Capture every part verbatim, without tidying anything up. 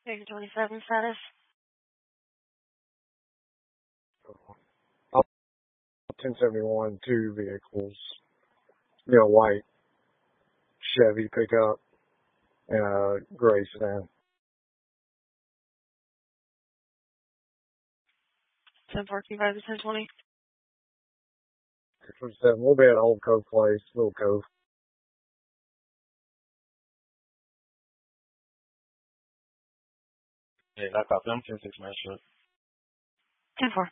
Vegas twenty-seven status. ten seventy-one, two vehicles. You know, white Chevy pickup and a gray sedan. ten fourteen by the ten twenty. ten twenty-seven, we'll be at Old Cove Place, Little Cove. Yeah, I copy. I'm ten six Master. ten four.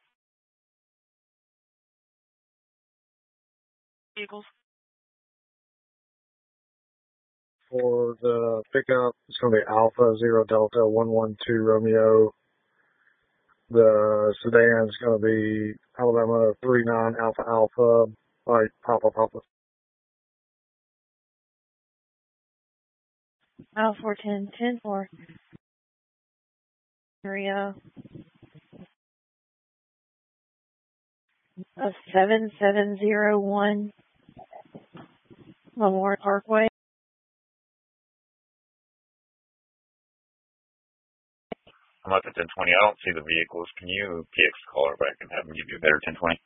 Vehicles. For the pickup, it's going to be Alpha Zero Delta one one two Romeo. The sedan is going to be Alabama three nine Alpha Alpha, like Papa Papa. Alpha four ten ten four. Maria. A seven seven zero one. Memorial Parkway. I'm at the ten twenty. I don't see the vehicles. Can you P X call her back and have them give you a better ten twenty?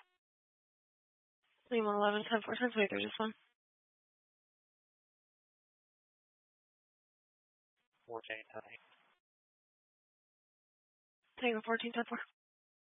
Lima eleven ten four ten. Wait, there's this one. fourteen ten. Tango fourteen ten four.